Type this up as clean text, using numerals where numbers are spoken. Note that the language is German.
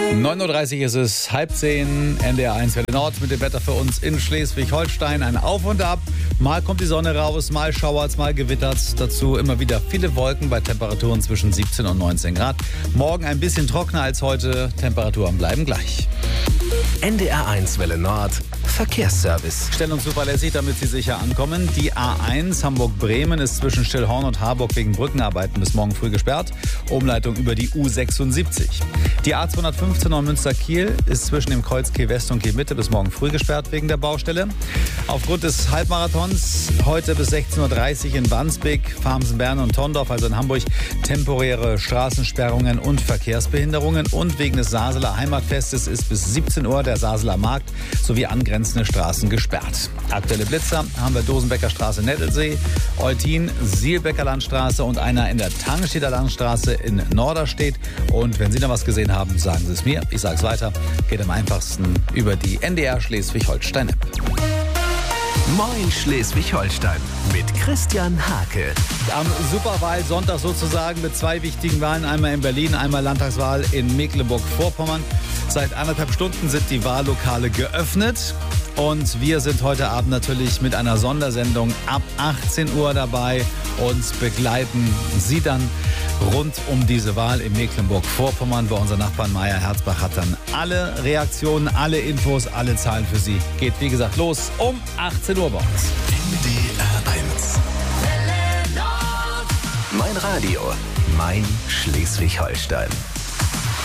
9:30 Uhr ist es, 9:30, NDR 1 Welle Nord mit dem Wetter für uns in Schleswig-Holstein. Ein Auf und Ab. Mal kommt die Sonne raus, mal schauert's, mal gewittert's. Dazu immer wieder viele Wolken bei Temperaturen zwischen 17 und 19 Grad. Morgen ein bisschen trockener als heute. Temperaturen bleiben gleich. NDR 1 Welle Nord. Verkehrsservice. Schnell und zuverlässig, damit Sie sicher ankommen. Die A1 Hamburg-Bremen ist zwischen Stillhorn und Harburg wegen Brückenarbeiten bis morgen früh gesperrt. Umleitung über die U76. Die A215 Neumünster-Kiel ist zwischen dem Kreuz Kiel West und Kiel Mitte bis morgen früh gesperrt wegen der Baustelle. Aufgrund des Halbmarathons heute bis 16:30 Uhr in Wandsbek, Farmsen, Bern und Tondorf, also in Hamburg, temporäre Straßensperrungen und Verkehrsbehinderungen. Und wegen des Saseler Heimatfestes ist bis 17 Uhr der Saseler Markt sowie angrenzende Straßen gesperrt. Aktuelle Blitzer haben wir Dosenbecker Straße Nettelsee, Eutin, Sielbecker Landstraße und einer in der Tangstedter Landstraße in Norderstedt. Und wenn Sie noch was gesehen haben, sagen Sie es mir. Ich sage es weiter. Geht am einfachsten über die NDR Schleswig-Holstein-App. Moin Schleswig-Holstein mit Christian Hake. Am Superwahlsonntag sozusagen mit zwei wichtigen Wahlen. Einmal in Berlin, einmal Landtagswahl in Mecklenburg-Vorpommern. Seit 1,5 Stunden sind die Wahllokale geöffnet. Und wir sind heute Abend natürlich mit einer Sondersendung ab 18 Uhr dabei und begleiten Sie dann rund um diese Wahl in Mecklenburg-Vorpommern, wo unser Nachbar Meier Herzbach hat dann alle Reaktionen, alle Infos, alle Zahlen für Sie. Geht wie gesagt los um 18 Uhr bei uns. NDR 1. Mein Radio, mein Schleswig-Holstein.